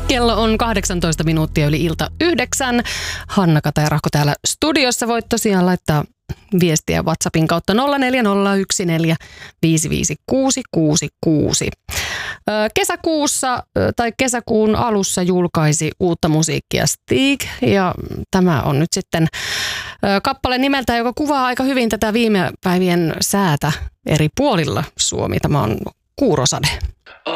Kello on 18 minuuttia yli ilta 9. Hanna Katajärahko täällä studiossa. Voit tosiaan laittaa viestiä WhatsAppin kautta 0401455666. Kesäkuussa tai kesäkuun alussa julkaisi uutta musiikkia Stig, ja tämä on nyt sitten kappale nimeltä, joka kuvaa aika hyvin tätä viime päivien säätä eri puolilla Suomi. Tämä on Kuurosade.